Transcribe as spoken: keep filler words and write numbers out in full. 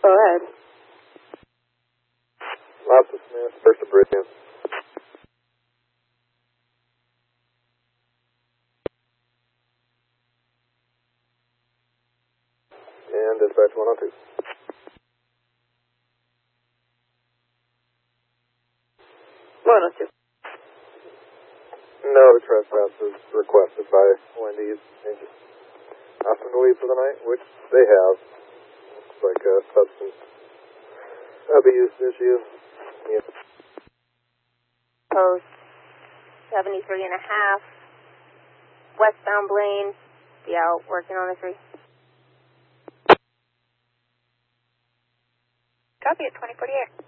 Go ahead. Lobster Smith, first of Bridge. And dispatch one oh two. one oh two. No, the trespass is requested by Wendy's. They just asked them to leave for the night, which they have. Looks like a substance abuse issue. Yeah. Post seventy-three and a half. Westbound Blaine. Be out working on the three. Copy at twenty forty-eight.